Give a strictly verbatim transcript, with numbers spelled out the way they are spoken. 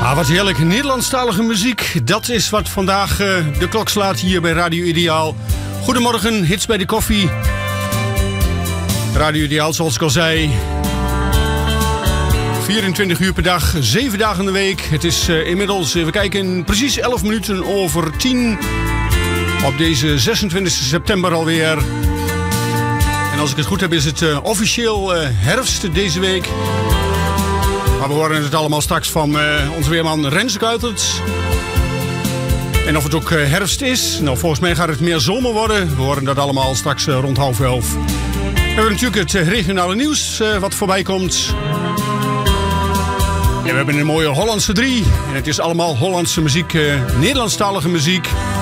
Ah, wat heerlijk. Nederlandstalige muziek. Dat is wat vandaag uh, de klok slaat hier bij Radio Ideaal. Goedemorgen, hits bij de koffie. Radio Ideaal, zoals ik al zei. vierentwintig uur per dag, zeven dagen in de week. Het is uh, inmiddels, even kijken, precies elf minuten over tien. Op deze zesentwintigste september alweer. En als ik het goed heb, is het uh, officieel uh, herfst deze week. Maar we horen het allemaal straks van uh, onze weerman Renze Kuipers. En of het ook uh, herfst is, nou volgens mij gaat het meer zomer worden. We horen dat allemaal straks uh, rond half elf. We hebben natuurlijk het uh, regionale nieuws uh, wat voorbij komt. En we hebben een mooie Hollandse drie. En het is allemaal Hollandse muziek, uh, Nederlandstalige muziek.